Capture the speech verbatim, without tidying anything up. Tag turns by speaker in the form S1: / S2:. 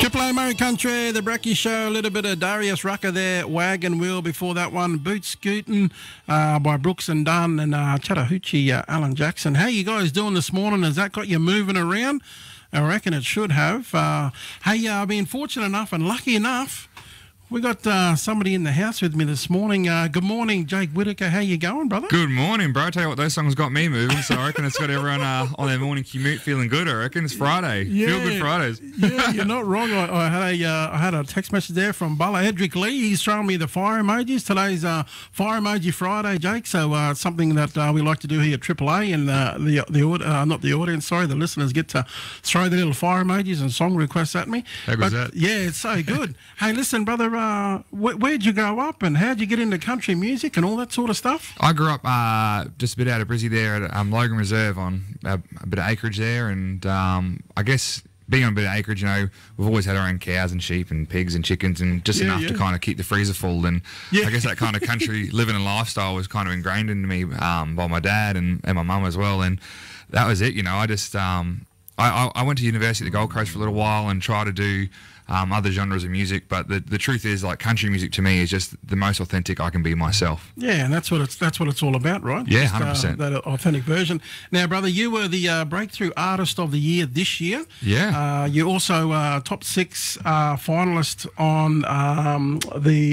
S1: Triple A Murray Country, the Brekkie Show, a little bit of Darius Rucker there, Wagon Wheel before that one, Boot Scootin' uh, by Brooks and Dunn, and uh, Chattahoochee, uh, Alan Jackson. How you guys doing this morning? Has that got you moving around? I reckon it should have. Uh, hey, uh, I've been fortunate enough and lucky enough. We got uh, somebody in the house with me this morning. Uh, good morning, Jake Whitaker. How you going, brother?
S2: Good morning, bro. I tell you what, those songs got me moving, so I reckon it's got everyone uh, on their morning commute feeling good. I reckon it's Friday.
S1: Yeah,
S2: Feel good Fridays.
S1: Yeah, you're not wrong. I, I had a uh, I had a text message there from Bella Edric Lee. He's showing me the fire emojis. Today's uh, Fire Emoji Friday, Jake. So uh, it's something that uh, we like to do here at Triple A, and uh, the the uh, not the audience, sorry, the listeners get to throw the little fire emojis and song requests at me.
S2: How good's that?
S1: Yeah, it's so good. Hey, listen, brother. Uh, wh- Where'd you grow up, and how'd you get into country music and all that sort of stuff?
S2: I grew up uh, just a bit out of Brizzy there at um, Logan Reserve on a, a bit of acreage there, and um, I guess being on a bit of acreage, you know, we've always had our own cows and sheep and pigs and chickens, and just
S1: Yeah,
S2: enough
S1: yeah.
S2: to kind of keep the freezer full. And
S1: Yeah.
S2: I guess that kind of country living and lifestyle was kind of ingrained into me um, by my dad and, and my mum as well, and that was it. You know, I just um, I, I I went to university at the Gold Coast for a little while and tried to do Um, other genres of music, but the, the truth is, like, country music to me is just the most authentic I can be myself.
S1: Yeah, and that's what it's that's what it's all about, right?
S2: Yeah,
S1: Just,
S2: one hundred percent.
S1: Uh, that authentic version. Now, brother, you were the uh, Breakthrough Artist of the Year this year.
S2: Yeah.
S1: Uh, you also uh, top six uh, finalist on um, the